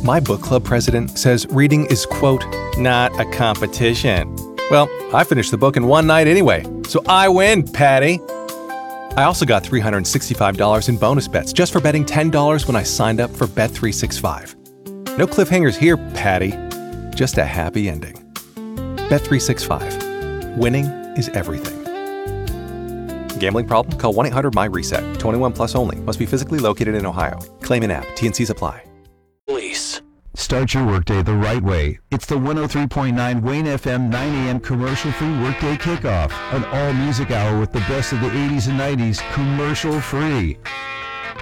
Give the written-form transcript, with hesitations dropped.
My book club president says reading is, quote, not a competition. Well, I finished the book in one night anyway, so I win, Patty. I also got $365 in bonus bets just for betting $10 when I signed up for Bet365. No cliffhangers here, Patty. Just a happy ending. Bet365. Winning is everything. Gambling problem? Call 1-800-MY-RESET. 21 plus only. Must be physically located in Ohio. Claim in app. T&Cs apply. Police. Start your workday the right way. It's the 103.9 Wayne FM 9 a.m. commercial-free workday kickoff. An all-music hour with the best of the 80s and 90s, commercial-free.